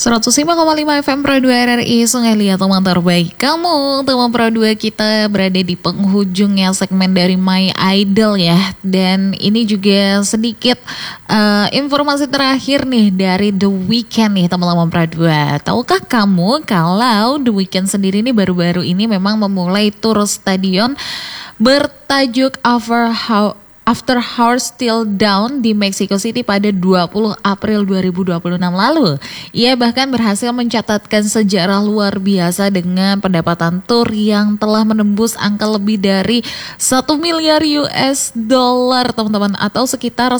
105,5 FM Pro 2 RRI Sungai Liat, teman terbaik kamu. Teman Pro 2 kita berada di penghujungnya segmen dari My Idol ya. Dan ini juga sedikit informasi terakhir nih dari The Weeknd nih teman-teman Pro 2. Tahukah kamu kalau The Weeknd sendiri nih baru-baru ini memang memulai tur stadion bertajuk After Hours Till Dawn di Mexico City pada 20 April 2026 lalu. Ia bahkan berhasil mencatatkan sejarah luar biasa dengan pendapatan tur yang telah menembus angka lebih dari 1 miliar US dollar teman-teman, atau sekitar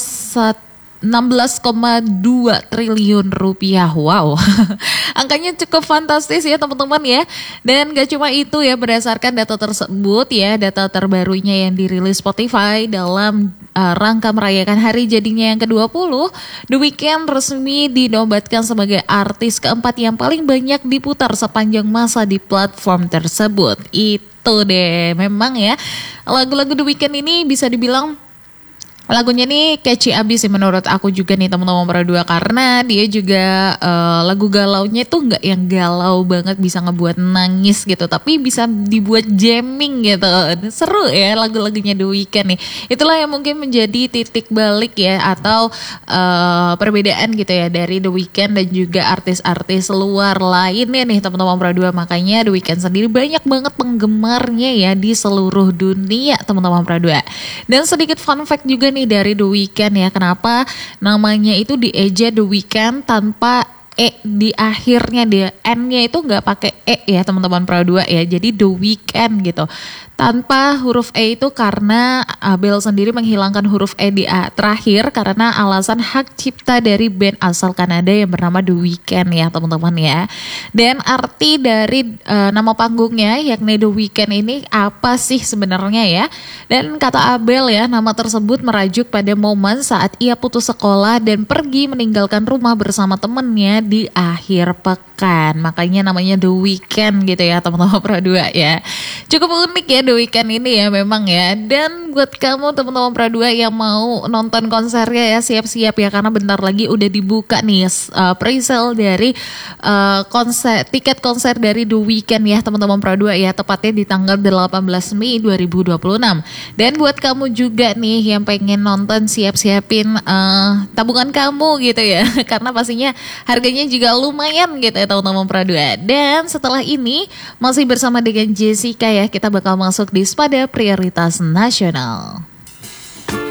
16,2 triliun rupiah. Wow, angkanya cukup fantastis ya teman-teman ya. Dan gak cuma itu ya, berdasarkan data tersebut ya, data terbarunya yang dirilis Spotify dalam rangka merayakan hari jadinya yang ke-20, The Weeknd resmi dinobatkan sebagai artis keempat yang paling banyak diputar sepanjang masa di platform tersebut. Itu deh, memang ya, lagu-lagu The Weeknd ini bisa dibilang lagunya nih catchy abis sih menurut aku juga nih teman-teman Pro 2, karena dia juga lagu galaunya tuh nggak yang galau banget bisa ngebuat nangis gitu, tapi bisa dibuat jamming gitu. Seru ya lagu-lagunya The Weeknd nih. Itulah yang mungkin menjadi titik balik ya, atau perbedaan gitu ya dari The Weeknd dan juga artis-artis luar lainnya nih teman-teman Pro 2. Makanya The Weeknd sendiri banyak banget penggemarnya ya di seluruh dunia teman-teman Pro 2. Dan sedikit fun fact juga nih dari The Weeknd ya, kenapa namanya itu dieja The Weeknd tanpa di akhirnya, dia N-nya itu nggak pakai ya teman-teman Pro 2 ya, jadi The Weeknd gitu tanpa huruf itu karena Abel sendiri menghilangkan huruf di terakhir karena alasan hak cipta dari band asal Kanada yang bernama The Weeknd ya teman-teman ya. Dan arti dari nama panggungnya yakni The Weeknd ini apa sih sebenarnya ya? Dan kata Abel ya, nama tersebut merajuk pada momen saat ia putus sekolah dan pergi meninggalkan rumah bersama temennya di akhir pekan. Makanya namanya The Weeknd gitu ya teman-teman Pro 2 ya. Cukup unik ya The Weeknd ini ya memang ya. Dan buat kamu teman-teman Pro 2 yang mau nonton konsernya ya, siap-siap ya, karena bentar lagi udah dibuka nih pre-sale dari tiket konser dari The Weeknd ya teman-teman Pro 2 ya, tepatnya di tanggal 18 Mei 2026. Dan buat kamu juga nih yang pengen nonton, siap-siapin tabungan kamu gitu ya karena pastinya harganya juga lumayan gitu ya teman-teman Pro 2. Dan setelah ini masih bersama dengan Jessica ya, kita bakal masuk di Spada Prioritas Nasional.